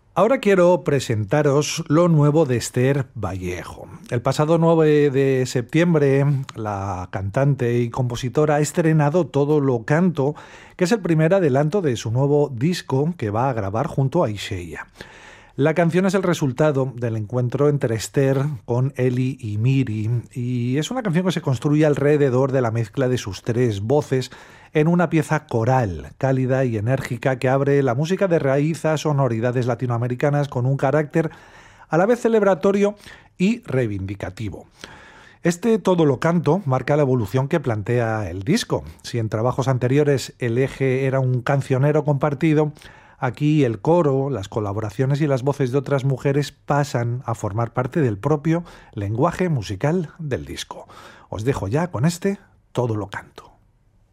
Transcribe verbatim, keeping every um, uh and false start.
Ahora quiero presentaros lo nuevo de Esther Vallejo. El pasado nueve de septiembre, la cantante y compositora ha estrenado Todo lo canto, que es el primer adelanto de su nuevo disco que va a grabar junto a Ishaya. La canción es el resultado del encuentro entre Esther con Eli y Miri, y es una canción que se construye alrededor de la mezcla de sus tres voces en una pieza coral, cálida y enérgica que abre la música de raíz a sonoridades latinoamericanas con un carácter a la vez celebratorio y reivindicativo. Este Todo lo canto marca la evolución que plantea el disco. Si en trabajos anteriores el eje era un cancionero compartido, aquí el coro, las colaboraciones y las voces de otras mujeres pasan a formar parte del propio lenguaje musical del disco. Os dejo ya con este Todo lo canto.